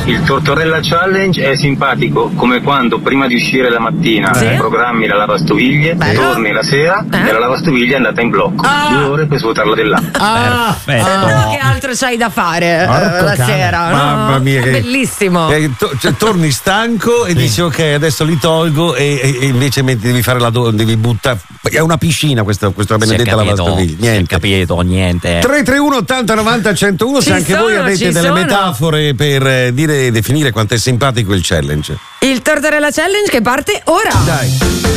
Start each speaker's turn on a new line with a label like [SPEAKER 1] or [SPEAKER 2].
[SPEAKER 1] Il Tortorella Challenge è simpatico come quando prima di uscire la mattina programmi la lavastoviglie, torni la sera e la lavastoviglie è andata in blocco. 2 ore per svuotarla dell'acqua.
[SPEAKER 2] Che altro c'hai da fare la sera?
[SPEAKER 3] Mamma mia,
[SPEAKER 2] bellissimo.
[SPEAKER 3] Torni stanco e dici ok, adesso li tolgo e invece devi fare devi buttare. È una piscina questa benedetta lavastoviglie. Niente.
[SPEAKER 4] Capito, niente.
[SPEAKER 3] 331 80 90 101 se anche voi avete delle metafore per dire e definire quanto è simpatico il challenge.
[SPEAKER 2] Il Tortorella Challenge che parte ora.
[SPEAKER 3] Dai.